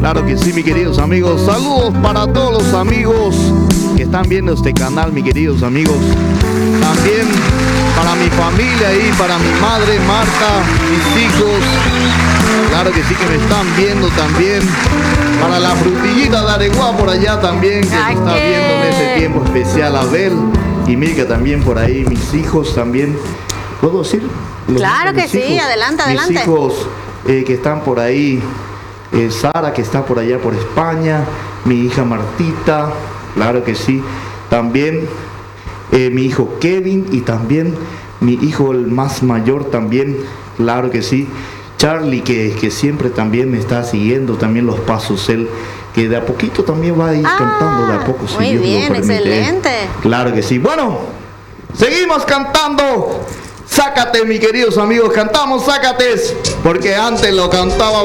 Claro que sí, mis queridos amigos. Saludos para todos los amigos que están viendo este canal, mis queridos amigos. También para mi familia y para mi madre Marta, mis hijos. Claro que sí, que me están viendo también. Para la frutillita de Areguá por allá también, que me está viendo en este tiempo especial. Abel y Milka también por ahí. Mis hijos también. ¿Puedo decir? Claro que sí, adelante, adelante. Mis hijos que están por ahí. Sara, que está por allá por España. Mi hija Martita. Claro que sí. También mi hijo Kevin y también mi hijo el más mayor también. Claro que sí. Charlie, que siempre también me está siguiendo también los pasos, él que de a poquito también va a ir cantando de a poco. Muy si bien, excelente. Claro que sí. Bueno, seguimos cantando. Sácate, mis queridos amigos, cantamos Sácate, porque antes lo cantaba